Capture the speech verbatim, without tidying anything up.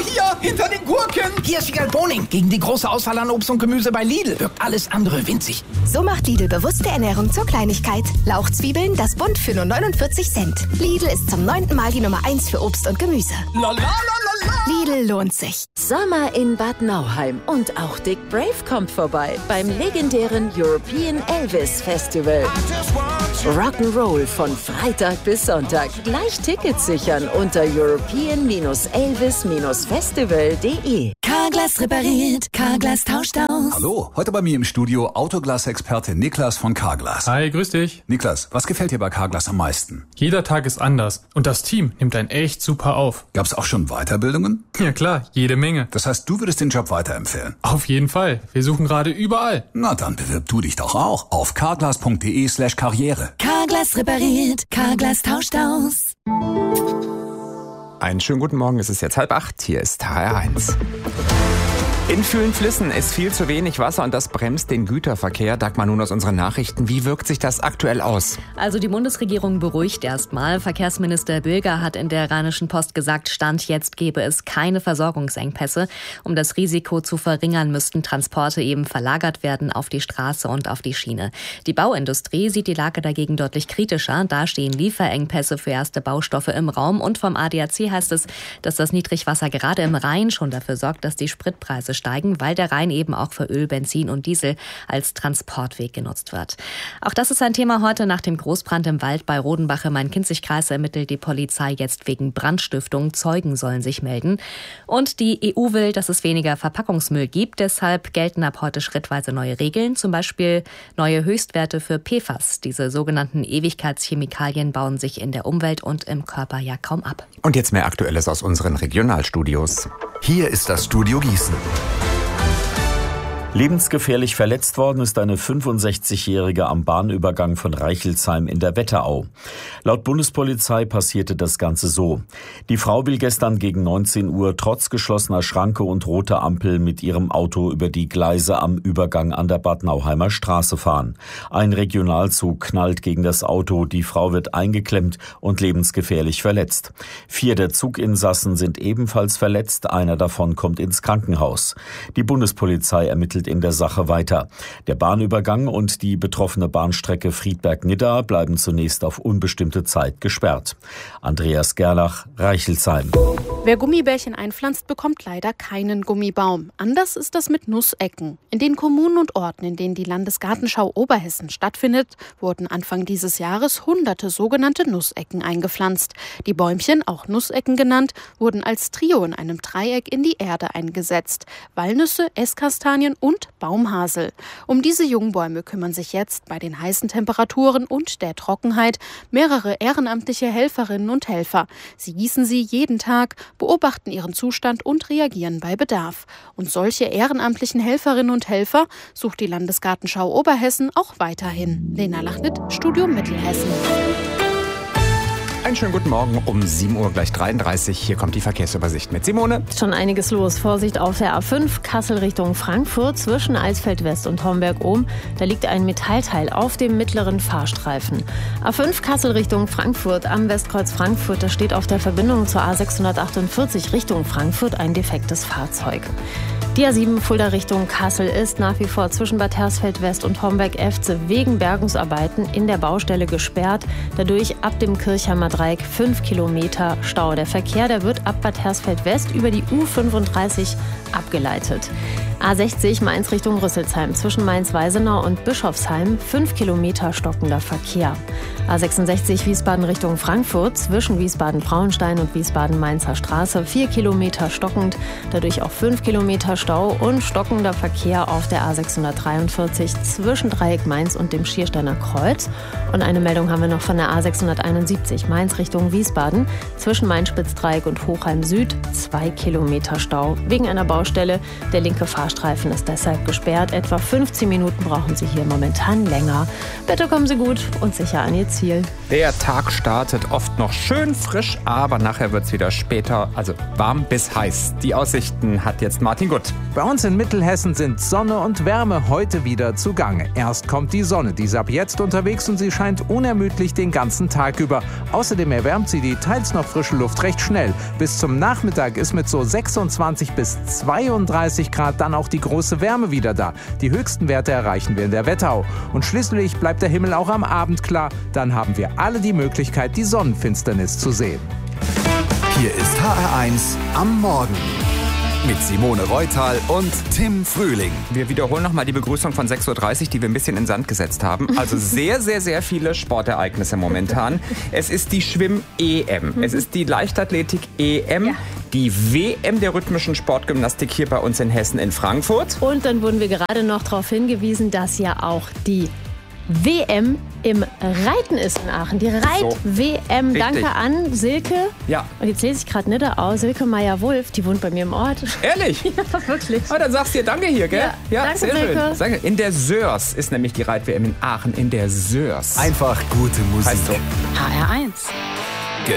hier, hinter den Gurken. Hier ist Wiegald Boning. Gegen die große Auswahl an Obst und Gemüse bei Lidl wirkt alles andere winzig. So macht Lidl bewusste Ernährung zur Kleinigkeit. Lauchzwiebeln, das Bund für nur neunundvierzig Cent. Lidl ist zum neunten Mal die Nummer eins für Obst und Gemüse. La, la, la, la, la. Lidl lohnt sich. Sommer in Bad Nauheim und auch Dick Brave kommt vorbei beim legendären European Elvis Festival. Rock'n'Roll von Freitag bis Sonntag. Gleich Tickets sichern unter european elvis festival punkt de. Carglass repariert, Carglass tauscht aus. Hallo, heute bei mir im Studio Autoglas-Experte Niklas von Carglass. Hi, grüß dich. Niklas, was gefällt dir bei Carglass am meisten? Jeder Tag ist anders und das Team nimmt einen echt super auf. Gab's auch schon Weiterbildungen? Ja klar, jede Menge. Das heißt, du würdest den Job weiterempfehlen? Auf jeden Fall. Wir suchen gerade überall. Na dann bewirb du dich doch auch auf carglass.de slash karriere. Carglass repariert, Carglass tauscht aus. Einen schönen guten Morgen, es ist jetzt halb acht, hier ist H R eins. In vielen Flüssen ist viel zu wenig Wasser und das bremst den Güterverkehr. Dagmar, nun aus unseren Nachrichten. Wie wirkt sich das aktuell aus? Also die Bundesregierung beruhigt erstmal. Verkehrsminister Bilger hat in der Rheinischen Post gesagt, Stand jetzt gebe es keine Versorgungsengpässe. Um das Risiko zu verringern, müssten Transporte eben verlagert werden auf die Straße und auf die Schiene. Die Bauindustrie sieht die Lage dagegen deutlich kritischer. Da stehen Lieferengpässe für erste Baustoffe im Raum. Und vom A D A C heißt es, dass das Niedrigwasser gerade im Rhein schon dafür sorgt, dass die Spritpreise steigen, weil der Rhein eben auch für Öl, Benzin und Diesel als Transportweg genutzt wird. Auch das ist ein Thema heute. Nach dem Großbrand im Wald bei Rodenbach im Main-Kinzig-Kreis ermittelt die Polizei jetzt wegen Brandstiftung. Zeugen sollen sich melden. Und die E U will, dass es weniger Verpackungsmüll gibt. Deshalb gelten ab heute schrittweise neue Regeln, zum Beispiel neue Höchstwerte für P F A S. Diese sogenannten Ewigkeitschemikalien bauen sich in der Umwelt und im Körper ja kaum ab. Und jetzt mehr Aktuelles aus unseren Regionalstudios. Hier ist das Studio Gießen. Lebensgefährlich verletzt worden ist eine fünfundsechzigjährige am Bahnübergang von Reichelsheim in der Wetterau. Laut Bundespolizei passierte das Ganze so. Die Frau will gestern gegen neunzehn Uhr trotz geschlossener Schranke und roter Ampel mit ihrem Auto über die Gleise am Übergang an der Bad Nauheimer Straße fahren. Ein Regionalzug knallt gegen das Auto, die Frau wird eingeklemmt und lebensgefährlich verletzt. Vier der Zuginsassen sind ebenfalls verletzt, einer davon kommt ins Krankenhaus. Die Bundespolizei ermittelt in der Sache weiter. Der Bahnübergang und die betroffene Bahnstrecke Friedberg-Nidda bleiben zunächst auf unbestimmte Zeit gesperrt. Andreas Gerlach, Reichelsheim. Wer Gummibärchen einpflanzt, bekommt leider keinen Gummibaum. Anders ist das mit Nussecken. In den Kommunen und Orten, in denen die Landesgartenschau Oberhessen stattfindet, wurden Anfang dieses Jahres hunderte sogenannte Nussecken eingepflanzt. Die Bäumchen, auch Nussecken genannt, wurden als Trio in einem Dreieck in die Erde eingesetzt. Walnüsse, Esskastanien und Baumhasel. Um diese Jungbäume kümmern sich jetzt bei den heißen Temperaturen und der Trockenheit mehrere ehrenamtliche Helferinnen und Helfer. Sie gießen sie jeden Tag, beobachten ihren Zustand und reagieren bei Bedarf. Und solche ehrenamtlichen Helferinnen und Helfer sucht die Landesgartenschau Oberhessen auch weiterhin. Lena Lachnitt, Studio Mittelhessen. Einen schönen guten Morgen um sieben Uhr gleich dreiunddreißig. Hier kommt die Verkehrsübersicht mit Simone. Schon einiges los. Vorsicht auf der A fünf, Kassel Richtung Frankfurt, zwischen Eisfeld West und Homberg-Ohm. Da liegt ein Metallteil auf dem mittleren Fahrstreifen. A fünf, Kassel Richtung Frankfurt, am Westkreuz Frankfurt. Da steht auf der Verbindung zur A sechshundertachtundvierzig Richtung Frankfurt ein defektes Fahrzeug. Die A sieben Fulda Richtung Kassel ist nach wie vor zwischen Bad Hersfeld West und Homberg-Efze wegen Bergungsarbeiten in der Baustelle gesperrt. Dadurch ab dem Kirchheimer Dreieck fünf Kilometer Stau. Der Verkehr, der wird ab Bad Hersfeld West über die U fünfunddreißig abgeleitet. A sechzig Mainz Richtung Rüsselsheim, zwischen Mainz-Weisenau und Bischofsheim fünf Kilometer stockender Verkehr. A sechsundsechzig Wiesbaden Richtung Frankfurt, zwischen Wiesbaden-Frauenstein und Wiesbaden-Mainzer Straße vier Kilometer stockend, dadurch auch fünf Kilometer Stau und stockender Verkehr auf der A sechshundertdreiundvierzig zwischen Dreieck Mainz und dem Schiersteiner Kreuz. Und eine Meldung haben wir noch von der A sechshunderteinundsiebzig Mainz Richtung Wiesbaden, zwischen Main-Spitzdreieck und Hochheim Süd zwei Kilometer Stau wegen einer Baustelle. Der linke Fahrstreifen ist deshalb gesperrt. Etwa fünfzehn Minuten brauchen Sie hier momentan länger. Bitte kommen Sie gut und sicher an Ihr Ziel. Der Tag startet oft noch schön frisch, aber nachher wird es wieder später, also warm bis heiß. Die Aussichten hat jetzt Martin Gutt. Wetter-Update. Bei uns in Mittelhessen sind Sonne und Wärme heute wieder zugange. Erst kommt die Sonne, die ist ab jetzt unterwegs und sie scheint unermüdlich den ganzen Tag über. Außerdem erwärmt sie die teils noch frische Luft recht schnell. Bis zum Nachmittag ist mit so sechsundzwanzig bis zweiunddreißig Grad dann auch die große Wärme wieder da. Die höchsten Werte erreichen wir in der Wetterau. Und schließlich bleibt der Himmel auch am Abend klar. Dann haben wir alle die Möglichkeit, die Sonnenfinsternis zu sehen. Hier ist H R eins am Morgen mit Simone Reutal und Tim Frühling. Wir wiederholen nochmal die Begrüßung von sechs Uhr dreißig, die wir ein bisschen in Sand gesetzt haben. Also sehr, sehr, sehr viele Sportereignisse momentan. Es ist die Schwimm-E M, es ist die Leichtathletik-E M, ja. Die W M der rhythmischen Sportgymnastik hier bei uns in Hessen in Frankfurt. Und dann wurden wir gerade noch darauf hingewiesen, dass ja auch die W M im Reiten ist in Aachen. Die Reit-W M. So, danke an Silke. Ja. Und jetzt lese ich gerade nicht aus. Silke Meyer-Wulff, die wohnt bei mir im Ort. Ehrlich? Ja, wirklich. Aber dann sagst du dir Danke hier, gell? Ja, ja danke, sehr Silke. schön. In der Sörs ist nämlich die Reit-W M in Aachen. In der Sörs. Einfach gute Musik. Heißt so. H R eins.